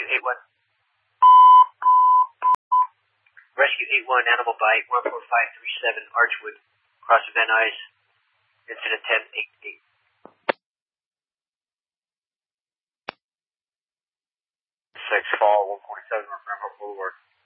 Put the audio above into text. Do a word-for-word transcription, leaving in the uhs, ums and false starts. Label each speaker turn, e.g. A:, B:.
A: eight one. Rescue eight one, animal bite, one four five three seven, Archwood, cross of Van Nuys, incident ten eight eight. six, fall, one forty-seven, North Rampart Boulevard.